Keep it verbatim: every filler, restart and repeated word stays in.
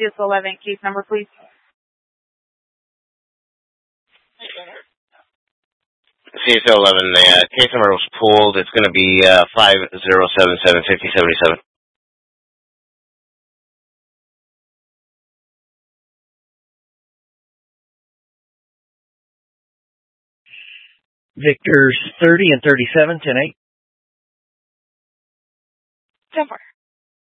C S eleven, case number, please. C S eleven, the uh, case number was pulled. It's going to be uh, five zero seven seven five zero seven seven. Victor's thirty and thirty-seven, ten eight. ten four.